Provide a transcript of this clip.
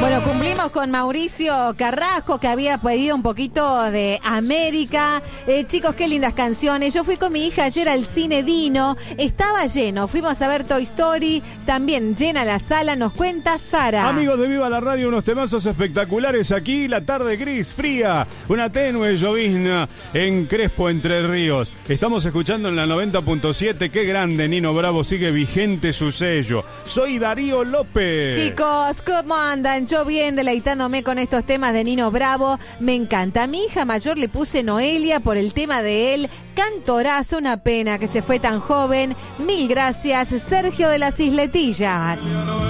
Bueno, cumplimos con Mauricio Carrasco, que había pedido un poquito de América. Chicos, qué lindas canciones. Yo fui con mi hija ayer al cine Dino. Estaba lleno. Fuimos a ver Toy Story. También llena la sala. Nos cuenta Sara. Amigos de Viva la Radio, unos temazos espectaculares aquí. La tarde gris, fría. Una tenue llovizna en Crespo, Entre Ríos. Estamos escuchando en la 90.7. Qué grande, Nino Bravo. Sigue vigente su sello. Soy Darío López. Chicos, ¿cómo andan? Yo bien deleitándome con estos temas de Nino Bravo. Me encanta. A mi hija mayor le puse Noelia por el tema de él. Cantorazo, una pena que se fue tan joven. Mil gracias, Sergio de las Isletillas.